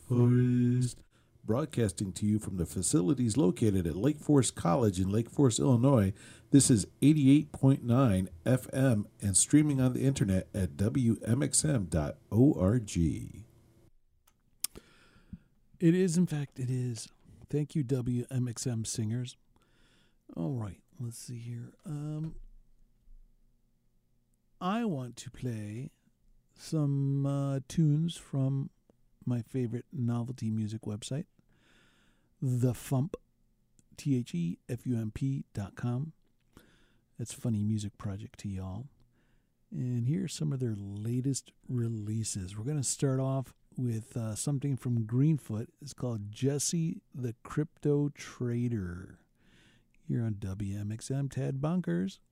Forest. Broadcasting to you from the facilities located at Lake Forest College in Lake Forest, Illinois. This is 88.9 FM and streaming on the internet at WMXM.org. It is, in fact, it is. Thank you, WMXM singers. All right, let's see here. I want to play some tunes from my favorite novelty music website, TheFump, TheFump.com. That's funny music project to y'all. And here's some of their latest releases. We're going to start off with something from Greenfoot. It's called Jesse the Crypto Trader. Here on WMXM, Tad Bunkers.